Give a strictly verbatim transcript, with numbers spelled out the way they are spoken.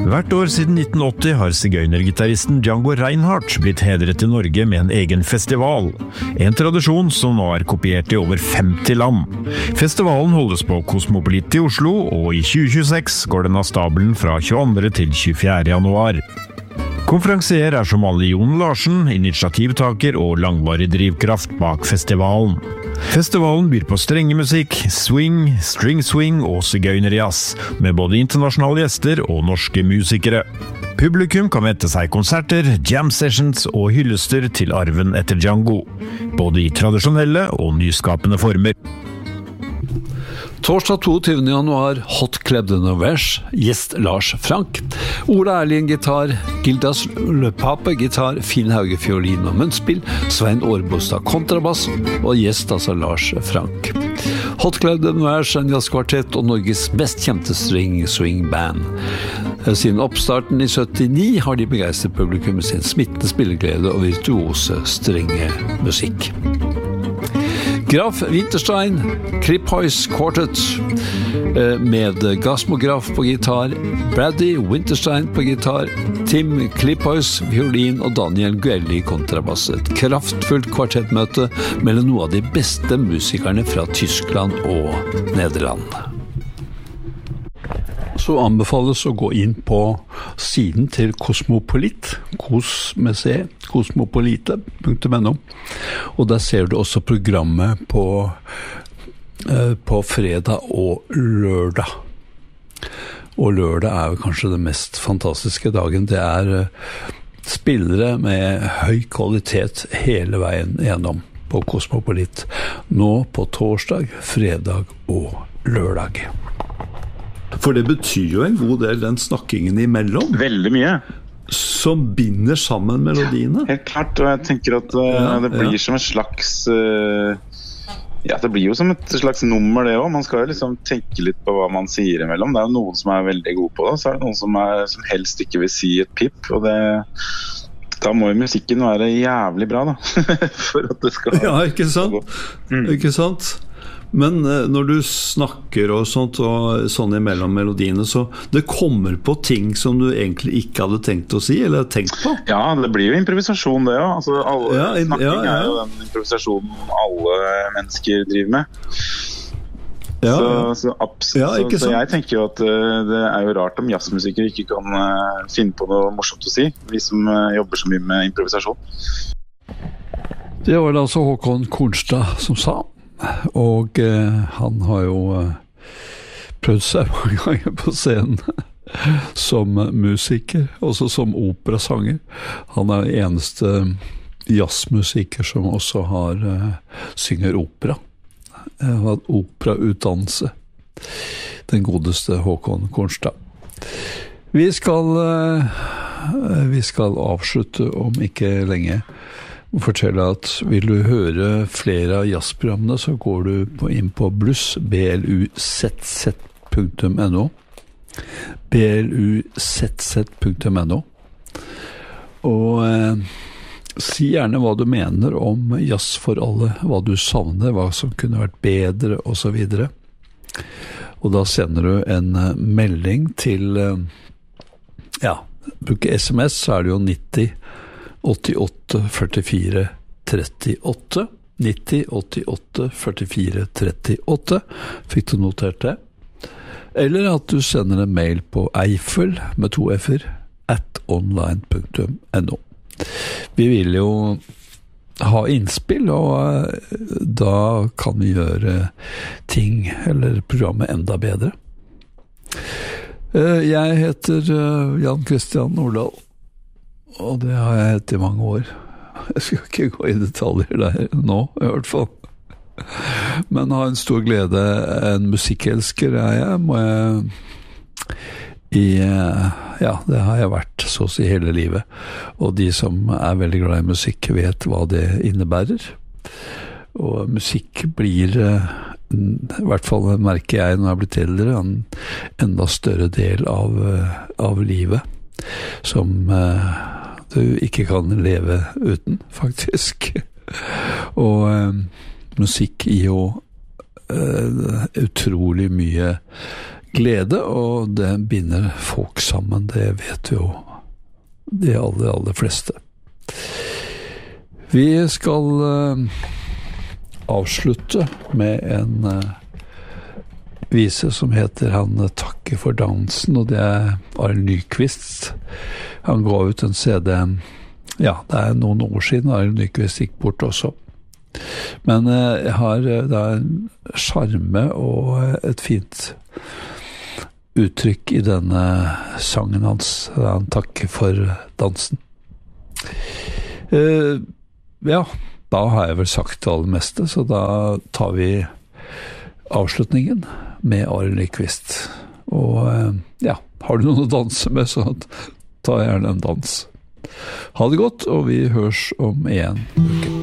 Hvert år siden nitten åtti har sigøynergitaristen Django Reinhardt blitt hedret i Norge med en egen festival. En tradisjon som nå er kopiert i over femti land. Festivalen holdes på Kosmopolit i Oslo, og i tjue tjueseks går den av stabelen fra tjueandre til tjuefjerde januar. Konferansier er som alle Jon Larsen, initiativtaker og langvarig drivkraft bak festivalen. Festivalen byr på strengemusikk, swing, string swing og sigøynerjazz, med både internasjonale gjester og norske musikere. Publikum kan vente seg konserter, jam sessions og hyllester til arven etter Django, både i tradisjonelle og nyskapende former. Torsdag toogtyvende januar, Hot Club de Nevers, gjest Lars Frank. Ola Erlien gitar, Gildas Løpape gitar, Finn Hauge fiolin og munnspill, Svein Årbostad kontrabass og gjest altså Lars Frank. Hot Club de Nevers er en jazzkvartett og Norges mest kjente string swing band. Siden oppstarten i syttini har de begeistret publikum med sin smittende spilleglede og virtuose strenge musikk. Graf Winterstein, Klipphøys Quartet med Gasmograf på gitar, Brady Winterstein på gitar, Tim Klipphøys violin og Daniel Guelli kontrabass. Et kraftfullt kvartettmøte mellom noen av de beste musikerne fra Tyskland og Nederland. Så anbefales å gå inn på siden til Kosmopolit, kos med C, kosmopolite punktum no, og der ser du også programmet på, eh, på fredag og lørdag. Og lørdag er jo kanskje den mest fantastiske dagen. Det er eh, spillere med høy kvalitet hele veien gjennom på Kosmopolit. Nå på torsdag, fredag og lørdag. For det betyr jo en god del den snakkingen imellom. Veldig mye. Som binder sammen melodiene. Helt klart, og jeg tenker at uh, ja, det blir ja. som en slags... Uh, ja, det blir jo som et slags nummer det også. Man skal jo liksom tenke litt på hva man sier imellom. Det er jo noen som er veldig gode på det, så er det noen som, er, som helst ikke vil si et pip, og det... Da må jo musikken være jævlig bra da, for at det skal... Ja, ikke sant? Mm. Ikke sant? Men når du snakker og sånt og sånn imellom melodiene, så det kommer på ting som du egentlig ikke hadde tenkt å si, eller tenkt på? Ja, det blir jo improvisasjon det, ja. Altså, alle, ja, snakking ja, ja. er jo den improvisasjonen alle mennesker driver med. Ja, så, ja. Så, absolutt, ja, så, så jeg tenker jo at uh, det er jo rart om jazzmusikere ikke kan uh, finne på noe morsomt å si, vi som uh, jobber så mye med improvisasjon. Det var det altså Håkon Kornstad som sa. Og eh, han har jo eh, prøvd seg mange ganger på scenen som musiker, også som operasanger. Han er den eneste jazzmusiker som også har eh, synger opera. Han har hatt operautdannelse. Den godeste Håkon Kornstad. Vi skal, eh, vi skal avslutte om ikke lenge. Og fortelle at vil du høre flere av jazzprogrammene, så går du på, inn på bluss, b l u z z punktum no. b l u z z punktum no. Og eh, si gjerne hva du mener om jazz for alle, hva du savner, hva som kunne vært bedre, og så videre. Og da sender du en uh, melding til, uh, ja, bruker sms, så er det jo nitti åttiåtte førtifire trettiåtte nitti åttiåtte førtifire trettiåtte. Fikk du notert det? Eller at du sender en mail på eifel med to f-er at online punktum no. Vi vil jo ha innspill, og da kan vi gjøre ting eller programmet enda bedre. Jeg heter Jan Christian Nordahl, og det har jeg hett i mange år. Jeg skal ikke gå i detaljer der nå, i hvert fall. Men har en stor glede. En musikkelsker er jeg, må jeg i, ja, det har jeg vært så å si hele livet. Og de som er veldig glad i musikk vet hva det innebærer. Og musikk blir, i hvert fall merker jeg når jeg blir eldre, en enda større del av, av livet. Som du ikke kan leve uten, faktisk. Og eh, musikk gir jo eh, utrolig mye glede, og det binder folk sammen, det vet jo de aller, aller fleste. Vi skal uh, avslutte med en uh, vise som heter Han takker for dansen, og det er Arild Nyquist. Han ga ut en C D, ja, det er noen år siden Arild Nyquist gikk bort også. Men uh, jeg har, det er en charme og et fint uttrykk i denne sangen hans. Han takker for dansen. Uh, ja, da har jeg vel sagt det aller meste, så da tar vi avslutningen med Arild Nyquist. Og uh, ja, har du noen å danse med, så ta gjerne en dans. Ha det godt, og vi høres om en uke.